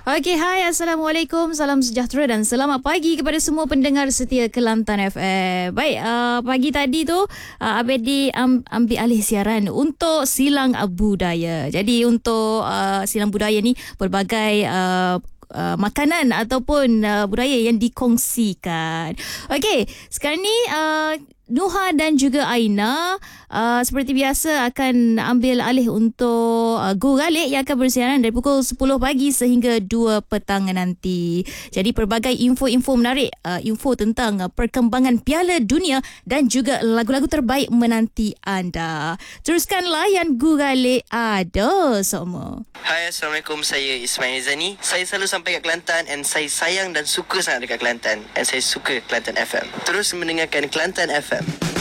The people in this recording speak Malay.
Okey, hai, Assalamualaikum, salam sejahtera dan selamat pagi kepada semua pendengar setia Kelantan FM. Baik, pagi tadi tu Abedi ambil alih siaran untuk Silang Budaya. Jadi untuk Silang Budaya ni pelbagai makanan ataupun budaya yang dikongsikan. Okey, sekarang ni Nuha dan juga Aina seperti biasa akan ambil alih untuk Go Galik yang akan bersiaran dari pukul 10 pagi sehingga 2 petang nanti. Jadi pelbagai info-info menarik, info tentang perkembangan Piala Dunia dan juga lagu-lagu terbaik menanti anda. Teruskan layan Go Galik ada semua. Hai, Assalamualaikum. Saya Ismail Zani. Saya selalu sampai kat Kelantan and saya sayang dan suka sangat dekat Kelantan. And saya suka Kelantan FM. Terus mendengarkan Kelantan FM.